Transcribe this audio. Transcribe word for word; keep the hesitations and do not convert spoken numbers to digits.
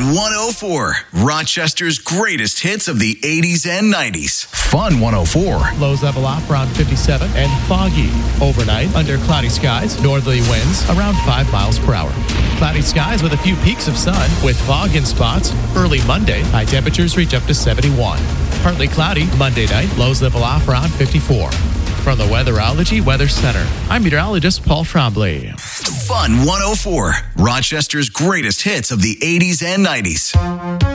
Fun one oh four, Rochester's greatest hits of the eighties and nineties. Fun one oh four. Lows level off around fifty-seven and foggy. Overnight, under cloudy skies, northerly winds around five miles per hour. Cloudy skies with a few peaks of sun with fog in spots. Early Monday, high temperatures reach up to seventy-one. Partly cloudy Monday night, lows level off around fifty-four. From the Weatherology Weather Center, I'm meteorologist Paul Trombley. Fun one oh four, Rochester's greatest hits of the eighties and nineties.